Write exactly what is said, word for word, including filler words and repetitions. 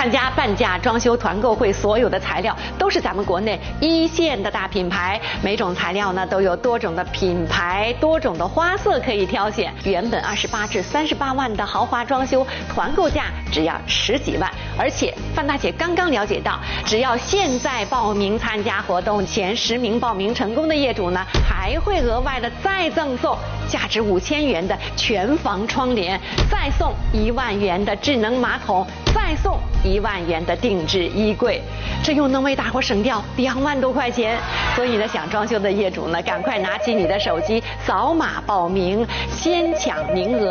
参加半价装修团购会，所有的材料都是咱们国内一线的大品牌，每种材料呢都有多种的品牌、多种的花色可以挑选。原本二十八至三十八万的豪华装修，团购价只要十几万。而且范大姐刚刚了解到，只要现在报名参加活动，前十名报名成功的业主呢，还会额外的再赠送价值五千元的全房窗帘，再送一万元的智能马桶，再送一万元的定制衣柜，这又能为大伙省掉两万多块钱。所以呢，想装修的业主呢，赶快拿起你的手机扫码报名，先抢名额。